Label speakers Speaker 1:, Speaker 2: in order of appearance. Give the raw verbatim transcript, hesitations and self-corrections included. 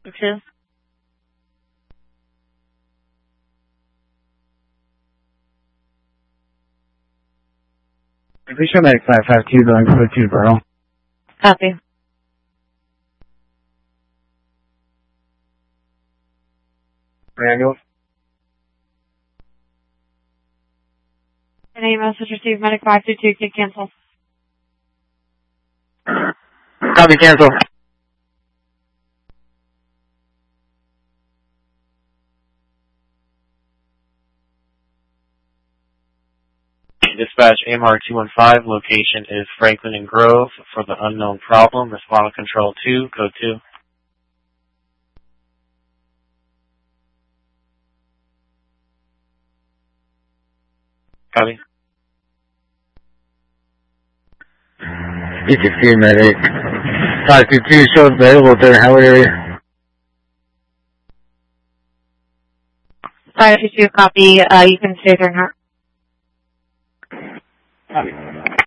Speaker 1: two.
Speaker 2: Official Medic five five two going code two Burl.
Speaker 1: Copy.
Speaker 2: Triangles.
Speaker 1: Any message received, Medic five two two, can cancel.
Speaker 2: Copy, cancel.
Speaker 3: Dispatch A M R two one five, location is Franklin and Grove for the unknown problem. Respond to control two, code two. Copy.
Speaker 2: You can see medic. five two two shows available there, Howard area.
Speaker 1: five two two, copy. Uh, you can stay there now.
Speaker 2: Copy.